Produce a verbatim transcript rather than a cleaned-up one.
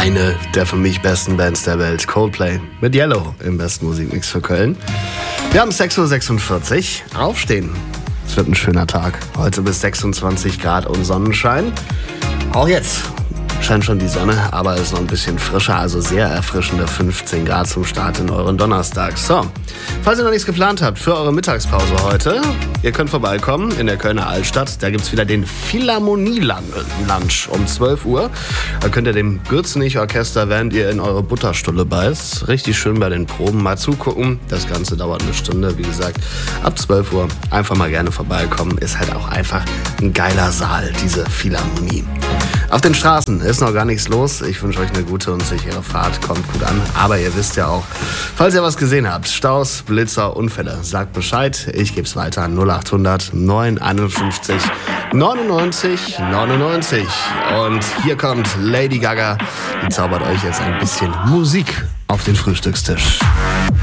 eine der für mich besten Bands der Welt, Coldplay, mit Yellow im besten Musikmix für Köln. Wir haben sechs Uhr sechsundvierzig, aufstehen. Es wird ein schöner Tag. Heute bis sechsundzwanzig Grad und Sonnenschein. Auch jetzt scheint schon die Sonne, aber es ist noch ein bisschen frischer, also sehr erfrischende fünfzehn Grad zum Start in euren Donnerstag. So, falls ihr noch nichts geplant habt für eure Mittagspause heute, ihr könnt vorbeikommen in der Kölner Altstadt. Da gibt es wieder den Philharmonie-Lunch um zwölf Uhr. Da könnt ihr dem Gürzenich-Orchester, während ihr in eure Butterstulle beißt, richtig schön bei den Proben mal zugucken. Das Ganze dauert eine Stunde, wie gesagt, ab zwölf Uhr. Einfach mal gerne vorbeikommen. Ist halt auch einfach ein geiler Saal, diese Philharmonie. Auf den Straßen ist noch gar nichts los. Ich wünsche euch eine gute und sichere Fahrt. Kommt gut an. Aber ihr wisst ja auch, falls ihr was gesehen habt, Staus, Blitzer, Unfälle, sagt Bescheid. Ich gebe es weiter an null acht hundert neun einundfünfzig neunundneunzig neunundneunzig. Und hier kommt Lady Gaga. Die zaubert euch jetzt ein bisschen Musik auf den Frühstückstisch.